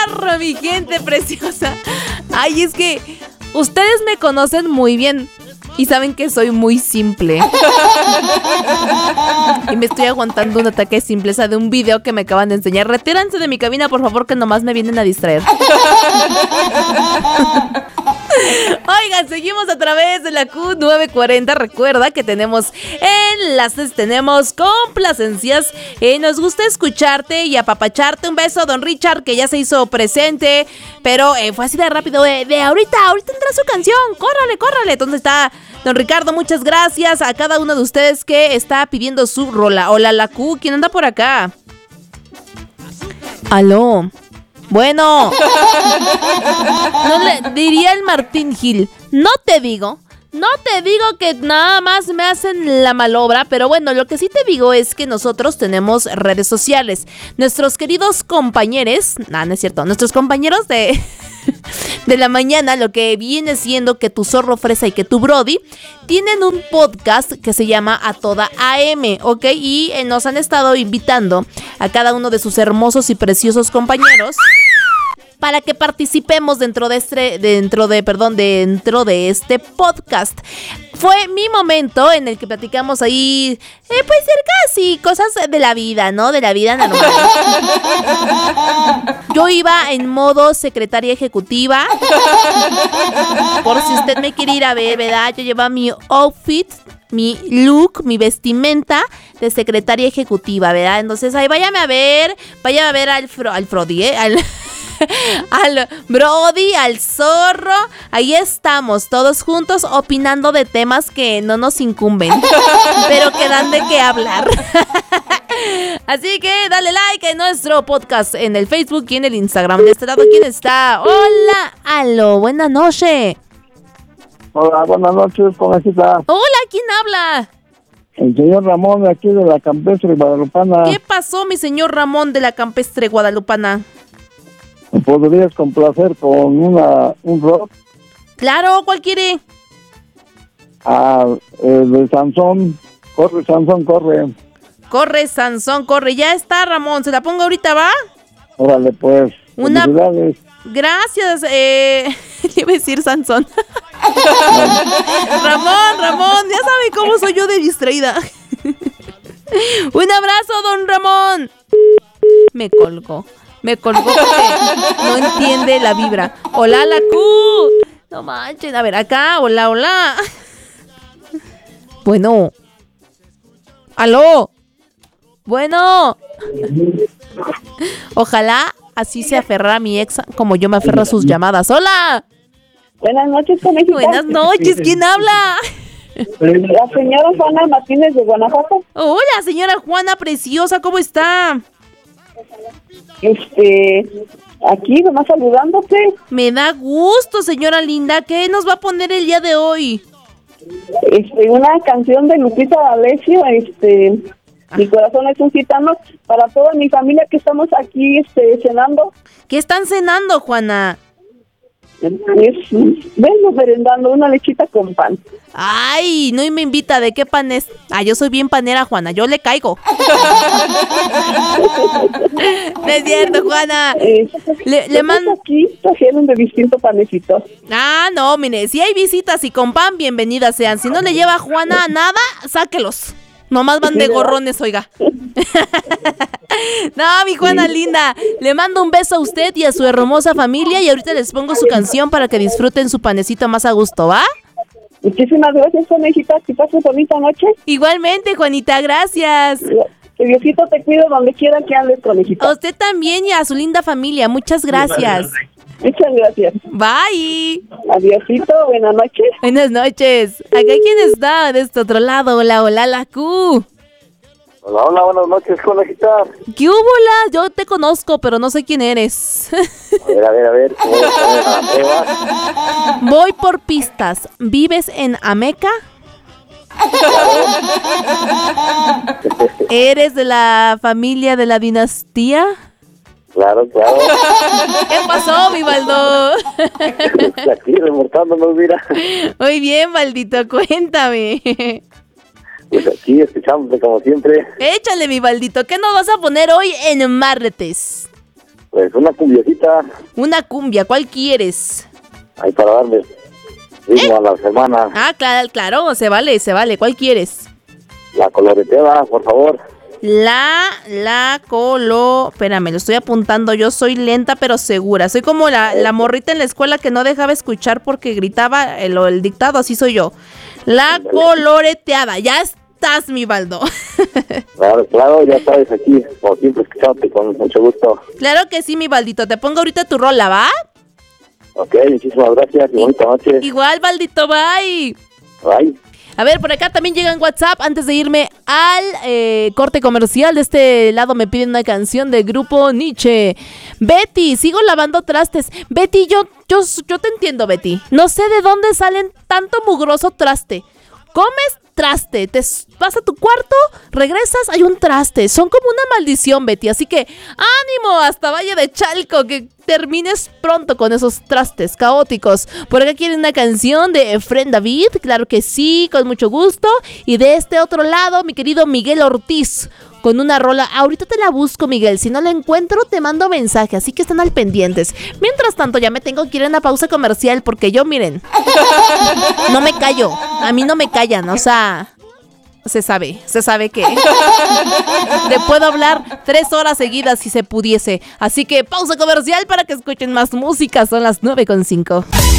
Mi gente preciosa. Ay, es que ustedes me conocen muy bien y saben que soy muy simple. Y me estoy aguantando un ataque de simpleza de un video que me acaban de enseñar. Retírense de mi cabina, por favor, que nomás me vienen a distraer. Oigan, seguimos a través de la Q940. Recuerda que tenemos enlaces, tenemos complacencias. Nos gusta escucharte y apapacharte. Un beso, don Richard, que ya se hizo presente. Pero fue así de rápido. De ahorita entra su canción. Córrale. ¿Dónde está don Ricardo? Muchas gracias a cada uno de ustedes que está pidiendo su rola. Hola, la Q. ¿Quién anda por acá? Aló. Bueno, no le diría el Martín Gil. No te digo que nada más me hacen la malobra, pero bueno, lo que sí te digo es que nosotros tenemos redes sociales. Nuestros queridos compañeros, no es cierto, nuestros compañeros de la mañana, lo que viene siendo que tu zorro fresa y que tu Brody, tienen un podcast que se llama A Toda AM, ¿ok? Y nos han estado invitando a cada uno de sus hermosos y preciosos compañeros para que participemos dentro de este podcast. Fue mi momento en el que platicamos ahí, pues casi cosas de la vida, ¿no? De la vida normal. Yo iba en modo secretaria ejecutiva. Por si usted me quiere ir a ver, ¿verdad? Yo llevaba mi outfit, mi look, mi vestimenta de secretaria ejecutiva, ¿verdad? Entonces ahí váyame a ver al Frodi, al Brody, al zorro. Ahí estamos todos juntos opinando de temas que no nos incumben, pero que dan de qué hablar. Así que dale like a nuestro podcast en el Facebook y en el Instagram. De este lado, ¿quién está? Hola, aló, buenas noches. Hola, buenas noches, ¿cómo está? Hola, ¿quién habla? El señor Ramón, de aquí de la Campestre Guadalupana. ¿Qué pasó, mi señor Ramón de la Campestre Guadalupana? ¿Me podrías complacer con un rock? Claro, ¿cuál quiere? De Sansón. Corre, Sansón, corre. Corre, Sansón, corre. Ya está, Ramón. ¿Se la pongo ahorita, va? Órale, pues. Felicidades. Gracias. Le iba a decir Sansón. Ramón, ya sabe cómo soy yo de distraída. Un abrazo, don Ramón. Me colgó porque no entiende la vibra. Hola, la Q. No manches. A ver, acá. Hola. Bueno. Aló. Bueno. Ojalá así se aferra a mi ex como yo me aferro a sus llamadas. ¡Hola! Buenas noches, conejita. Buenas noches, ¿quién habla? La señora Juana Martínez de Guanajuato. Hola, señora Juana preciosa, ¿cómo está? Aquí nomás saludándote. Me da gusto, señora linda. ¿Qué nos va a poner el día de hoy? Una canción de Lupita D'Alessio, Mi corazón es un gitano, para toda mi familia que estamos aquí cenando. ¿Qué están cenando, Juana? Vengo merendando una lechita con pan. Ay, no me invita, ¿de qué pan es? Yo soy bien panera, Juana, yo le caigo. No es cierto, Juana. Le mando aquí, trajeron de distintos panecitos. No, mire, si hay visitas y con pan, bienvenidas sean. Si no le lleva a Juana nada, sáquelos. Nomás van de gorrones, oiga. No, mi Juana linda, le mando un beso a usted y a su hermosa familia y ahorita les pongo su canción para que disfruten su panecito más a gusto, ¿va? Muchísimas gracias, conejita, que pases bonita noche. Igualmente, Juanita, gracias. Que Diosito te cuide donde quiera que andes, conejita. A usted también y a su linda familia, muchas gracias. Muchas gracias. Bye. Adiósito, buenas noches. Buenas noches. Acá, ¿quién está de este otro lado? Hola, la Q. Hola, buenas noches, conejita. ¿Qué hubo, la? Yo te conozco, pero no sé quién eres. A ver. Voy por pistas. ¿Vives en Ameca? ¿Eres de la familia de la dinastía? Claro. ¿Qué pasó, mi Baldo? Aquí reportándonos, mira. Muy bien, Baldito, cuéntame. Pues aquí escuchándote como siempre. Échale, mi Baldito, ¿qué nos vas a poner hoy en martes? Pues una cumbiecita, Una cumbia, ¿cuál quieres? ahí para darle ritmo a la semana. Ah, claro, se vale. ¿Cuál quieres? La coloreteada, por favor. Espérame, lo estoy apuntando. Yo soy lenta pero segura. Soy como la morrita en la escuela que no dejaba escuchar porque gritaba el dictado. Así soy yo. La coloreteada. Ya estás, mi Baldo. Claro, ya sabes, aquí, como siempre, escuchándote con mucho gusto. Claro que sí, mi Baldito. Te pongo ahorita tu rola, ¿va? Ok, muchísimas gracias y bonita noche. Igual, Baldito, bye. Bye. A ver, por acá también llega en WhatsApp. Antes de irme al corte comercial, de este lado me piden una canción del grupo Nietzsche. Betty, sigo lavando trastes. Betty, yo te entiendo, Betty. No sé de dónde salen tanto mugroso traste. Comes traste, te vas a tu cuarto, regresas, hay un traste. Son como una maldición, Betty. Así que ánimo hasta Valle de Chalco, que termines pronto con esos trastes caóticos. Por acá quieren una canción de Efren David, claro que sí, con mucho gusto. Y de este otro lado, mi querido Miguel Ortiz, con una rola. Ahorita te la busco, Miguel. Si no la encuentro, te mando mensaje. Así que están al pendientes. Mientras tanto, ya me tengo que ir a una pausa comercial. Porque yo, miren, no me callo. A mí no me callan. O sea, se sabe que te puedo hablar 3 horas seguidas si se pudiese. Así que pausa comercial para que escuchen más música. Son las 9:05.